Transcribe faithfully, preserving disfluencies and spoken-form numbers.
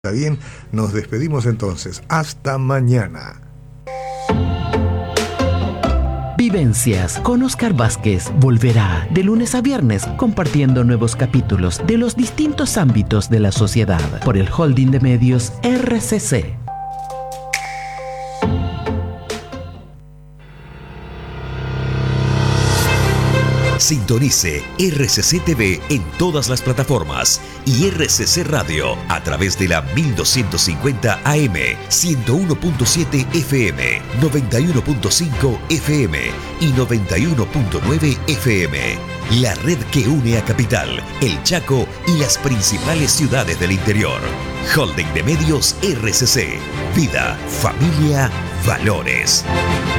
Está bien, nos despedimos entonces. Hasta mañana. Vivencias con Oscar Vázquez volverá de lunes a viernes compartiendo nuevos capítulos de los distintos ámbitos de la sociedad por el Holding de Medios R C C. Sintonice R C C T V en todas las plataformas y R C C Radio a través de la mil doscientos cincuenta A M, ciento uno punto siete F M, noventa y uno punto cinco F M y noventa y uno punto nueve F M. La red que une a Capital, El Chaco y las principales ciudades del interior. Holding de Medios R C C. Vida, familia, valores.